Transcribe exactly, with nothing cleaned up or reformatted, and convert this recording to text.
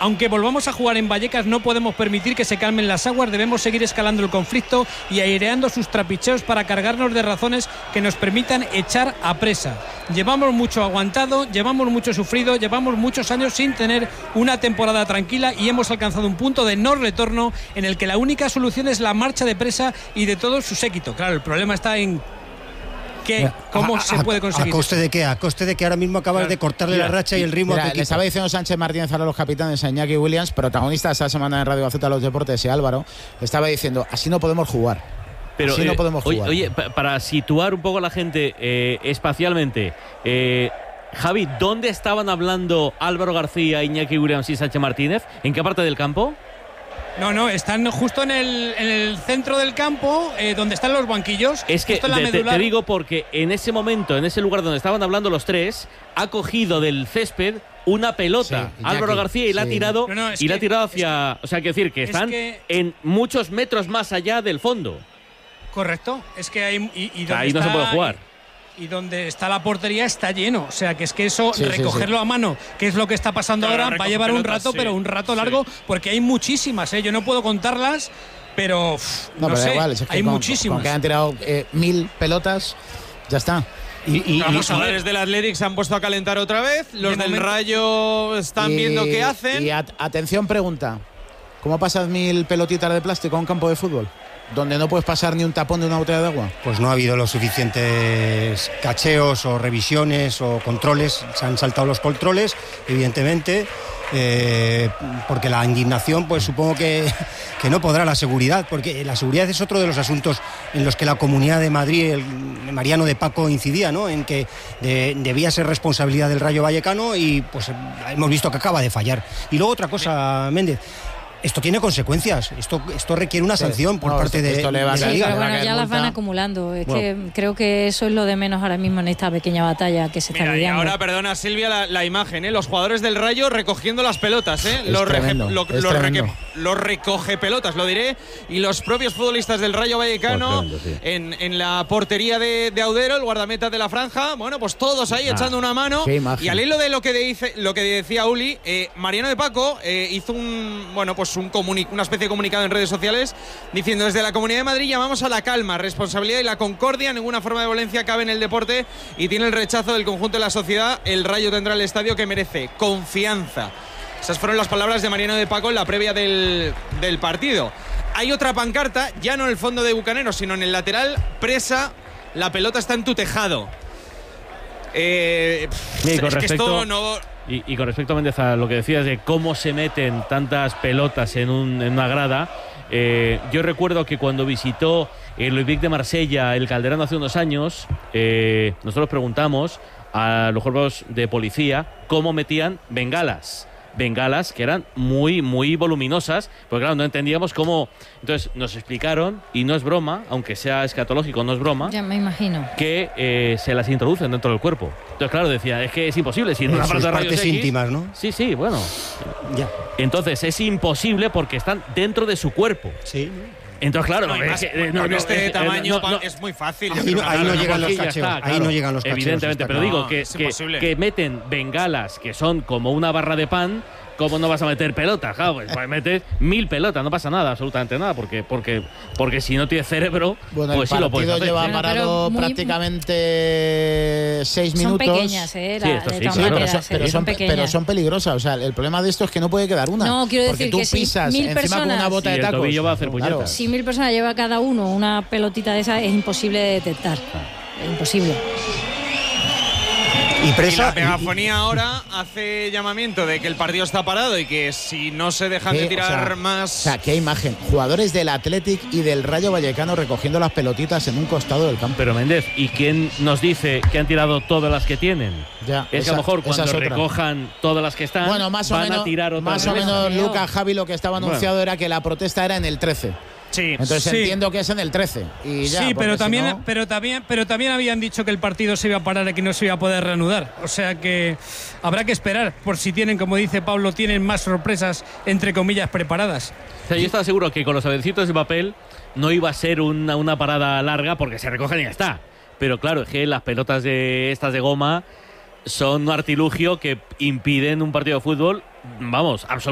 aunque volvamos a jugar en Vallecas, no podemos permitir que se calmen las aguas, debemos seguir escalando el conflicto y aireando sus trapicheos para cargarnos de razones que nos permitan echar a presa. Llevamos mucho aguantado, llevamos mucho sufrido, llevamos muchos años sin tener una temporada tranquila y hemos alcanzado un punto de no retorno en el que la única solución es la marcha de Presa y de todo su séquito. Claro, el problema está en ¿Qué? ¿Cómo a, se puede conseguir? ¿A coste de qué? ¿A coste de que ahora mismo acabas claro. de cortarle mira, la racha y el ritmo? Mira, le estaba diciendo Sánchez Martínez a los capitanes, a Iñaki Williams, protagonista esta semana en Radio Gaceta de los Deportes, y Álvaro, le estaba diciendo, así no podemos jugar. Pero, así eh, no podemos jugar. Oye, oye, para situar un poco a la gente eh, espacialmente, eh, Javi, ¿dónde estaban hablando Álvaro García, Iñaki Williams y Sánchez Martínez? ¿En qué parte del campo? No, no, están justo en el, en el centro del campo, eh, donde están los banquillos. Es que te, te, te digo porque en ese momento, en ese lugar donde estaban hablando los tres, ha cogido del césped una pelota sí, Álvaro García y sí. la ha tirado no, no, y que, la ha tirado hacia, que, o sea, quiero decir que están que, en muchos metros más allá del fondo. Correcto, es que hay y, y ahí no está, se puede jugar. Y donde está la portería está lleno, o sea que es que eso, sí, recogerlo sí, sí. a mano, que es lo que está pasando claro, ahora, va a llevar pelotas, un rato, sí, pero un rato largo, sí. porque hay muchísimas, ¿eh? Yo no puedo contarlas, pero uff, no, no pero sé, igual, es que hay con, muchísimas. Con que han tirado eh, mil pelotas, ya está. Y, y los jugadores del Athletic se han puesto a calentar otra vez, los de del momento. Rayo están y, viendo qué hacen. Y at atención, pregunta, ¿cómo pasas mil pelotitas de plástico a un campo de fútbol? ¿Donde no puedes pasar ni un tapón de una botella de agua? Pues no ha habido los suficientes cacheos o revisiones o controles. Se han saltado los controles, evidentemente, eh, porque la indignación, pues supongo que, que no podrá la seguridad, porque la seguridad es otro de los asuntos en los que la Comunidad de Madrid, el Mariano de Paco incidía, ¿no? En que de, debía ser responsabilidad del Rayo Vallecano y pues hemos visto que acaba de fallar. Y luego otra cosa, Méndez. Esto tiene consecuencias, esto esto requiere una sanción por no, parte esto, de, esto le va a de la Liga. Pero bueno, ya las van acumulando, es bueno. que creo que eso es lo de menos ahora mismo en esta pequeña batalla que se está Mira, lidiando. Y ahora, perdona Silvia, la, la imagen, ¿eh? Los jugadores del Rayo recogiendo las pelotas, ¿eh? Es los, tremendo, reje, lo, es los, tremendo. reque, los recoge pelotas, lo diré, y los propios futbolistas del Rayo Vallecano oh, tremendo, sí. en, en la portería de, de Audero, el guardameta de la franja, bueno, pues todos ahí ah, echando una mano. Y al hilo de lo que, dice, lo que decía Uli, eh, Mariano de Paco eh, hizo un, bueno, pues un comunic, una especie de comunicado en redes sociales diciendo: desde la Comunidad de Madrid llamamos a la calma, responsabilidad y la concordia, ninguna forma de violencia cabe en el deporte y tiene el rechazo del conjunto de la sociedad. El Rayo tendrá el estadio que merece, confianza. Esas fueron las palabras de Mariano de Paco en la previa del, del partido. Hay otra pancarta, ya no en el fondo de Bucaneros, sino en el lateral: Presa, la pelota está en tu tejado. Eh, sí, es con que respecto... esto no... Y, y con respecto, Méndez, a lo que decías de cómo se meten tantas pelotas en, un, en una grada, eh, yo recuerdo que cuando visitó el Olympique de Marsella el Calderón hace unos años, eh, nosotros preguntamos a los cuerpos de policía cómo metían bengalas. bengalas que eran muy, muy voluminosas, porque claro, no entendíamos cómo. Entonces nos explicaron, y no es broma, aunque sea escatológico, no es broma. Ya me imagino. Que eh, se las introducen dentro del cuerpo. Entonces, claro, decía, es que es imposible. Si en una parte de rayos X, íntimas, ¿no? Sí, sí, bueno. Ya. Entonces es imposible porque están dentro de su cuerpo. Sí. Entonces, claro, no, es más, que, no, no, este eh, tamaño no, no, es muy fácil. Ahí, no, ahí no llegan los cacheos. Está, claro, ahí no llegan los cacheos. Evidentemente, pero digo no, que, que, que meten bengalas que son como una barra de pan. ¿Cómo no vas a meter pelotas? Claro, pues, pues metes mil pelotas, no pasa nada, absolutamente nada, porque porque porque si no tienes cerebro, bueno, pues el sí lo puedes hacer. lleva Sí. parado muy, prácticamente seis son minutos. Son pequeñas, ¿eh? La, sí, esto de sí, todas sí, maneras, pero, son, pero, son, son, pequeñas. pero son peligrosas. O sea, el problema de esto es que no puede quedar una. No, quiero porque decir tú que si pisas mil encima personas, con una bota sí, de tacos. El tobillo va a hacer claro. puñetas. Si mil personas lleva cada uno una pelotita de esa, es imposible de detectar. Es imposible. Y, Presa, y la megafonía y, ahora hace llamamiento de que el partido está parado y que si no se dejan de tirar o sea, más... O sea, qué imagen. Jugadores del Athletic y del Rayo Vallecano recogiendo las pelotitas en un costado del campo. Pero Méndez, ¿y quién nos dice que han tirado todas las que tienen? Ya, es esa, que a lo mejor cuando es recojan todas las que están, bueno, más o van menos, a tirar otras. Más o menos, Lucas, Javi, lo que estaba anunciado bueno. era que la protesta era en el trece. Sí, Entonces sí. entiendo que es en el trece. Y ya, sí, pero también, si no... pero, también, pero también habían dicho que el partido se iba a parar y que no se iba a poder reanudar. O sea que habrá que esperar por si tienen, como dice Pablo, tienen más sorpresas, entre comillas, preparadas. O sea, yo estaba seguro que con los avioncitos de papel no iba a ser una, una parada larga porque se recogen y ya está. Pero claro, es que las pelotas de estas de goma son un artilugio que impiden un partido de fútbol, vamos, absolutamente.